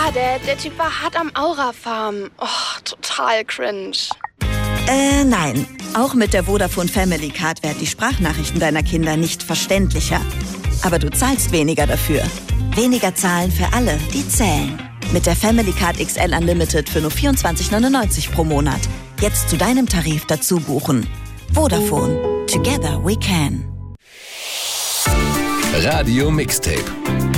Ja, der Typ war hart am Aura-Farm. Oh, total cringe. Nein. Auch mit der Vodafone Family Card werden die Sprachnachrichten deiner Kinder nicht verständlicher. Aber du zahlst weniger dafür. Weniger zahlen für alle, die zählen. Mit der Family Card XL Unlimited für nur 24,99 pro Monat. Jetzt zu deinem Tarif dazu buchen. Vodafone. Together we can. Radio Mixtape.